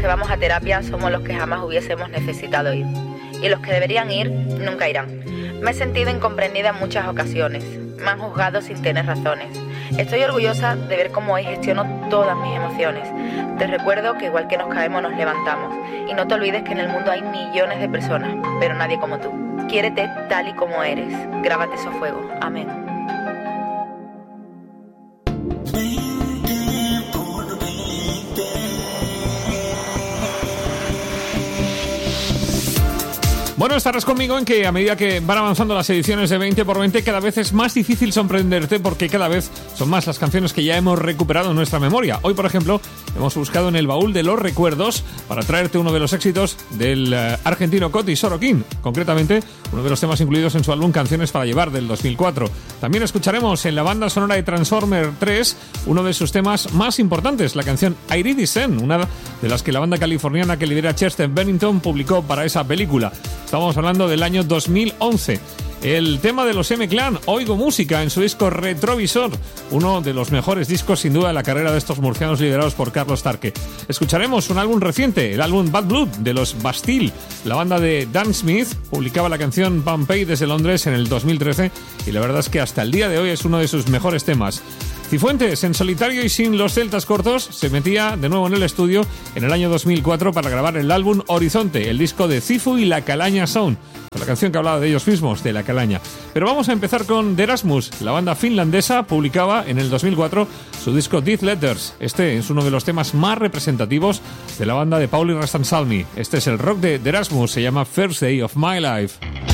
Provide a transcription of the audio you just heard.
que vamos a terapia somos los que jamás hubiésemos necesitado ir. Y los que deberían ir, nunca irán. Me he sentido incomprendida en muchas ocasiones. Me han juzgado sin tener razones. Estoy orgullosa de ver cómo hoy gestiono todas mis emociones. Te recuerdo que igual que nos caemos, nos levantamos. Y no te olvides que en el mundo hay millones de personas, pero nadie como tú. Quiérete tal y como eres. Grábate eso a fuego. Amén. Bueno, estarás conmigo en que a medida que van avanzando las ediciones de 20x20 cada vez es más difícil sorprenderte porque cada vez son más las canciones que ya hemos recuperado en nuestra memoria. Hoy, por ejemplo, hemos buscado en el baúl de los recuerdos para traerte uno de los éxitos del argentino Coti Sorokin, concretamente uno de los temas incluidos en su álbum Canciones para llevar del 2004. También escucharemos en la banda sonora de Transformer 3 uno de sus temas más importantes, la canción Iridescent, una de las que la banda californiana que lidera Chester Bennington publicó para esa película. Estamos hablando del año 2011. El tema de los M-Clan, Oigo Música, en su disco Retrovisor, uno de los mejores discos sin duda de la carrera de estos murcianos liderados por Carlos Tarque. Escucharemos un álbum reciente, el álbum Bad Blood de los Bastille. La banda de Dan Smith publicaba la canción Pompeii desde Londres en el 2013 y la verdad es que hasta el día de hoy es uno de sus mejores temas. Cifuentes, en solitario y sin los celtas cortos, se metía de nuevo en el estudio en el año 2004 para grabar el álbum Horizonte, el disco de Cifu y La Calaña Sound, con la canción que hablaba de ellos mismos, de La Calaña. Pero vamos a empezar con The Erasmus. La banda finlandesa publicaba en el 2004 su disco Death Letters. Este es uno de los temas más representativos de la banda de Pauli Rastansalmi. Este es el rock de The Erasmus, se llama First Day of My Life.